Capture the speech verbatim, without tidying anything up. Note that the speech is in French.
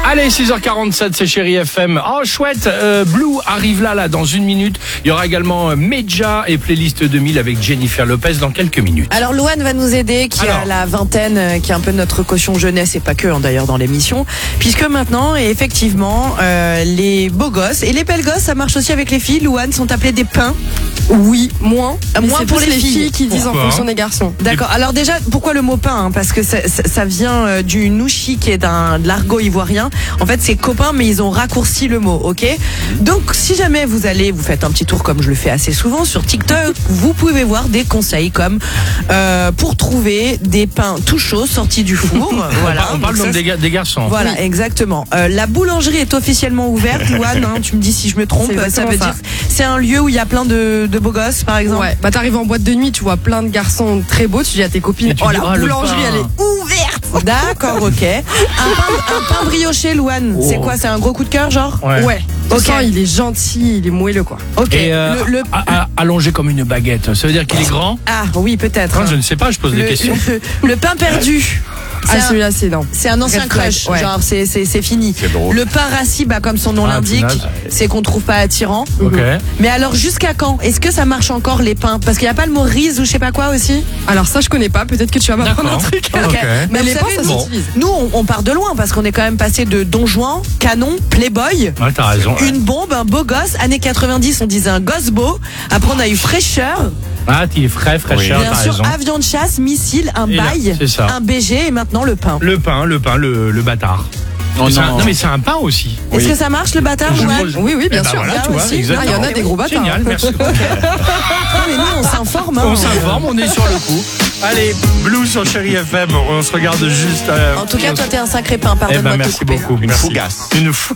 Allez, six heures quarante-sept, c'est Chérie F M. Oh, chouette, euh, Blue arrive là, là, dans une minute. Il y aura également euh, Medja et Playlist deux mille avec Jennifer Lopez dans quelques minutes. Alors, Louane va nous aider, qui Alors. a la vingtaine, euh, qui est un peu notre caution jeunesse, et pas que, hein, d'ailleurs, dans l'émission. Puisque maintenant, et effectivement, euh, les beaux gosses et les belles gosses, ça marche aussi avec les filles. Louane, sont appelés des pains. Oui, moins. Euh, Mais moins c'est pour plus les filles. qui disent Pourquoi en fonction des garçons. D'accord. Alors déjà, pourquoi le mot pain, hein? Parce que ça, ça, ça vient euh, du nouchi, qui est d'un de l'argot ivoirien. En fait, c'est copain, mais ils ont raccourci le mot, ok? Donc, si jamais vous allez, vous faites un petit tour, comme je le fais assez souvent sur TikTok, vous pouvez voir des conseils comme euh, pour trouver des pains tout chauds sortis du four. Voilà. On parle Donc donc ça, des, ga- des garçons. Voilà, Oui. exactement. Euh, la boulangerie est officiellement ouverte, Louane, hein, tu me dis si je me trompe. C'est Ça exactement veut ça. dire c'est un lieu où il y a plein de, de beaux gosses, par exemple. Ouais, bah t'arrives en boîte de nuit, tu vois plein de garçons très beaux, tu dis à tes copines, Et tu oh dis, la ah, le boulangerie pain. elle est ouverte. D'accord, ok. Un pain, un pain brioché, Louane, Oh. c'est quoi? C'est un gros coup de cœur, genre? Ouais. Ouais, tu Ok. sens, il est gentil, il est moelleux quoi. Ok. Et euh, le, le- a- a- allongé comme une baguette. Ça veut dire qu'il est grand? Ah oui, peut-être. Hein, je ne sais pas, je pose le, des questions. le, le pain perdu. C'est Ah un- celui-là c'est non. C'est un ancien Red flag, crush, ouais. genre c'est c'est c'est fini. C'est drôle. Le pain rassis, bah comme son nom Ah, l'indique, punaise. c'est qu'on trouve pas attirant. Ok. Mais alors jusqu'à quand? Est-ce que ça marche encore les pains? Parce qu'il y a pas le mot riz ou je sais pas quoi aussi. Alors ça je connais pas, peut-être que tu vas m'apprendre un D'accord. truc. Ok. Mais les vous pains savez, ça nous, s'utilise. nous on, on part de loin parce qu'on est quand même passé de Don Juan, Canon, Playboy. Ouais, t'as raison. Une bombe, un beau gosse. Années quatre-vingt-dix, on disait un gosse beau. Après, on a eu fraîcheur. Ah, tu es frais, fraîcheur, Bien t'as sûr, raison. avion de chasse, missile, un Et là, bail, c'est ça. un B G et maintenant le pain. Le pain, le pain, le, le bâtard. Oh C'est un- non. non, mais c'est un pain aussi. Est-ce Oui. que ça marche le bâtard? Je Ouais. pose- Oui oui bien Eh ben sûr. voilà, Là tu vois, aussi. exactement. Ah, il y en a des gros bâtards. Génial, merci. Ah, mais nous, on s'informe. hein. On s'informe, on est sur le coup. Allez, Blue sur Chérie F M, on se regarde juste. euh, En tout cas, on- toi, t'es un sacré pain. Eh Pardonne-moi ben, de te merci couper. beaucoup. Une Merci. fougasse. Une fou-